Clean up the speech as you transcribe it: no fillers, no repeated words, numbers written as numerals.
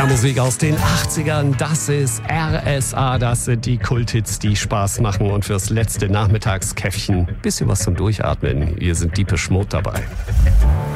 Ja, Musik aus den 80ern, das ist RSA, das sind die Kulthits, die Spaß machen und fürs letzte Nachmittagskäffchen bisschen was zum Durchatmen. Hier sind Deepish Mode dabei.